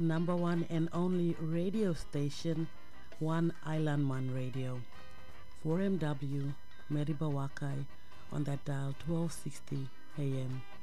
number one and only radio station, One Island Man Radio. 4MW, Meriba Wakai, on that dial 1260 AM.